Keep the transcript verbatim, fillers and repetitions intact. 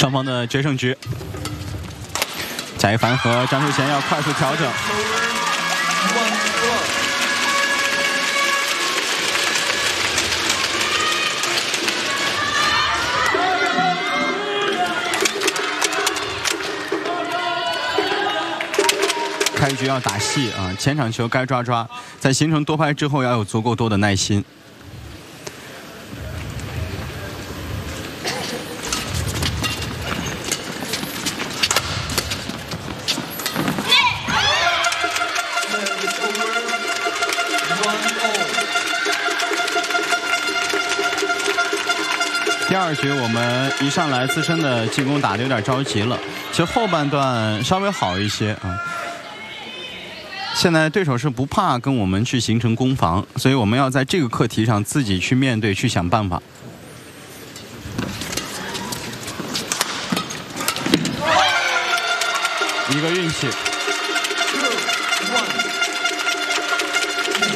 双方的决胜局，贾一凡和张秀贤要快速调整。 开局要打细啊，前场球该抓抓，在形成多拍之后要有足够多的耐心。第二局我们一上来自身的进攻打得有点着急了，其实后半段稍微好一些啊。 现在对手是不怕跟我们去形成攻防，所以我们要在这个课题上自己去面对，去想办法。一个运气。